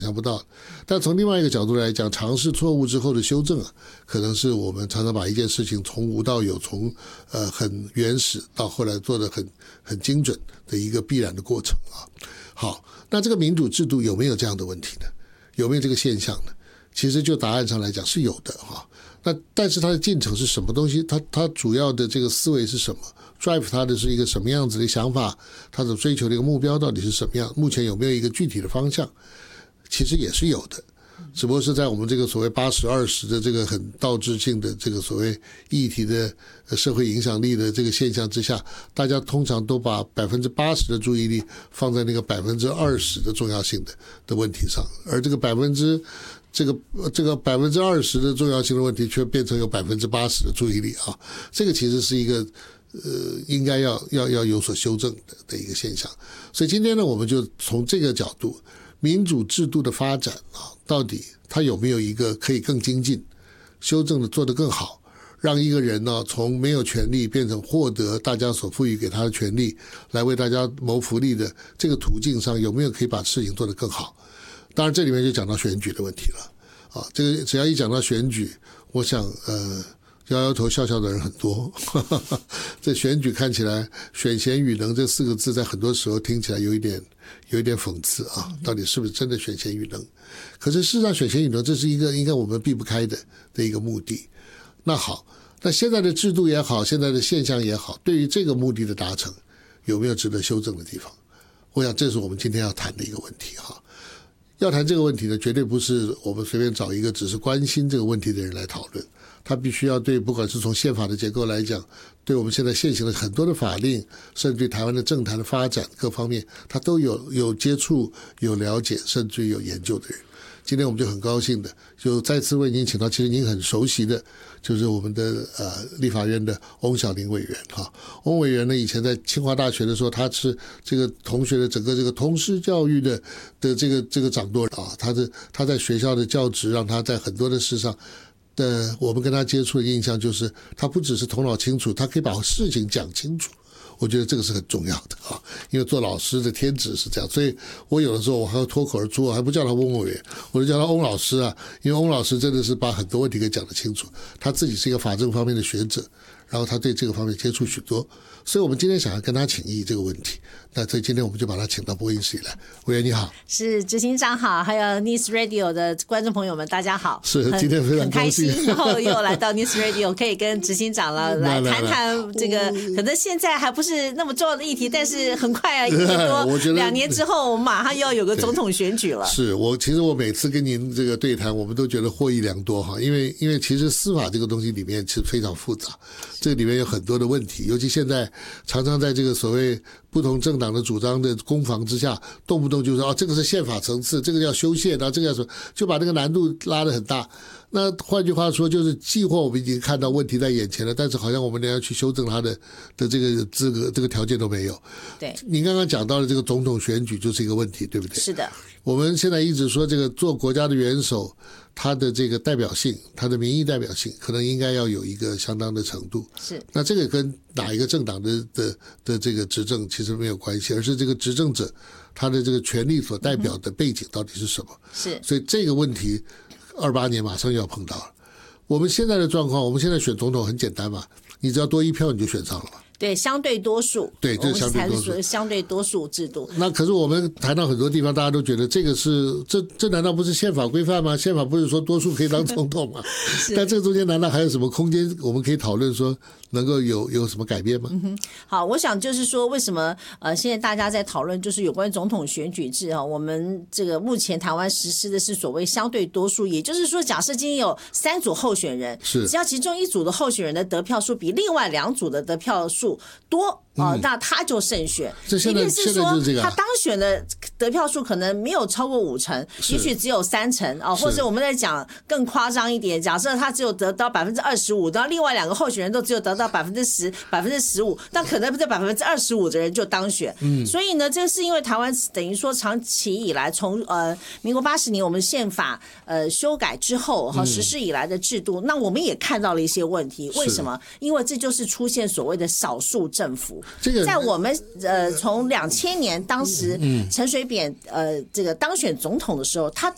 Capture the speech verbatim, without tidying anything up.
想不到。但从另外一个角度来讲，尝试错误之后的修正啊，可能是我们常常把一件事情从无到有，从呃很原始到后来做得很很精准的一个必然的过程啊。好，那这个民主制度有没有这样的问题呢？有没有这个现象呢？其实就答案上来讲是有的哈。那但是它的进程是什么东西？它它主要的这个思维是什么 ？drive 它的是一个什么样子的想法？它所追求的一个目标到底是什么样？目前有没有一个具体的方向？其实也是有的，只不过是在我们这个所谓八十二十的这个很倒置性的这个所谓议题的社会影响力的这个现象之下，大家通常都把百分之八十的注意力放在那个百分之二十的重要性的的问题上，而这个百分之这个这个百分之二十的重要性的问题却变成有百分之八十的注意力啊，这个其实是一个呃应该要要要有所修正的的一个现象。所以今天呢，我们就从这个角度。民主制度的发展啊，到底它有没有一个可以更精进、修正的做得更好，让一个人呢从没有权利变成获得大家所赋予给他的权利，来为大家谋福利的这个途径上，有没有可以把事情做得更好？当然，这里面就讲到选举的问题了啊。这个只要一讲到选举，我想呃。摇摇头笑笑的人很多，这选举看起来选贤与能这四个字在很多时候听起来有一点有一点讽刺啊，到底是不是真的选贤与能？可是事实上选贤与能这是一个应该我们避不开的的一个目的。那好，那现在的制度也好，现在的现象也好，对于这个目的的达成有没有值得修正的地方？我想这是我们今天要谈的一个问题哈。要谈这个问题呢，绝对不是我们随便找一个只是关心这个问题的人来讨论，他必须要对不管是从宪法的结构来讲，对我们现在现行的很多的法令，甚至对台湾的政坛的发展各方面，他都有有接触、有了解，甚至有研究的人。今天我们就很高兴的，就再次为您请到，其实您很熟悉的，就是我们的呃立法院的翁小玲委员哈。翁委员呢，以前在清华大学的时候，他是这个同学的整个这个通识教育的的这个这个掌舵人啊，他是他在学校的教职，让他在很多的事上。的我们跟他接触的印象就是，他不只是头脑清楚，他可以把事情讲清楚。我觉得这个是很重要的啊，因为做老师的天职是这样，所以我有的时候我还要脱口而出，我还不叫他翁委员，我就叫他翁老师啊，因为翁老师真的是把很多问题给讲得清楚，他自己是一个法政方面的学者，然后他对这个方面接触许多，所以我们今天想要跟他请益这个问题，那所以今天我们就把他请到播音室里来。委员你好。 是执行长好，还有 News Radio 的观众朋友们大家好。 是今天非常高兴， 很开心，然后又来到 News Radio 可以跟执行长了来谈谈这个可能现在还不是那么重要的议题，但是很快啊，一年多两年之后我们马上又要有个总统选举了。 是我其实我每次跟您这个对谈，我们都觉得获益良多哈，因为因为其实司法这个东西里面其实非常复杂，这里面有很多的问题，尤其现在常常在这个所谓不同政党的主张的攻防之下，动不动就说哦，这个是宪法层次，这个要修宪，然后这个要说，就把那个难度拉得很大。那换句话说，就是既或我们已经看到问题在眼前了，但是好像我们连要去修正它的的这个资格、这个条件都没有。 对， 您刚刚讲到的这个总统选举就是一个问题，对不对？ 是的。 我们现在一直说，这个做国家的元首，他的这个代表性，他的民意代表性，可能应该要有一个相当的程度。 是。那这个跟哪一个政党的的的这个执政其实没有关系，而是这个执政者他的这个权力所代表的背景到底是什么？ 是。 所以这个问题，二八年马上就要碰到了。我们现在的状况，我们现在选总统很简单嘛，你只要多一票你就选上了嘛。 对，相对多数， 对，这是相对多数， 相对多数制度。 那可是我们谈到很多地方，大家都觉得这个是这这难道不是宪法规范吗？宪法不是说多数可以当总统吗？但这个中间难道还有什么空间我们可以讨论说能够有有什么改变吗？ 嗯哼，好，我想就是说，为什么呃现在大家在讨论就是有关总统选举制哈，我们这个目前台湾实施的是所谓相对多数，也就是说，假设今天有三组候选人， 是只要其中一组的候选人的得票数比另外两组的得票数多啊、呃，那他就胜选。 这现在是说现在他当选的得票数可能没有超过五成，也许只有三成啊，或者我们在讲更夸张一点，假设他只有得到百分之二十五，然后另外两个候选人都只有得到百分之十、百分之十五，但可能这百分之二十五的人就当选。嗯，所以呢，这是因为台湾等于说长期以来，从呃民国八十年我们宪法呃修改之后和实施以来的制度，嗯、那我们也看到了一些问题。为什么？因为这就是出现所谓的少数政府。 这个在我们呃从两千年当时陈水扁呃这个当选总统的时候，他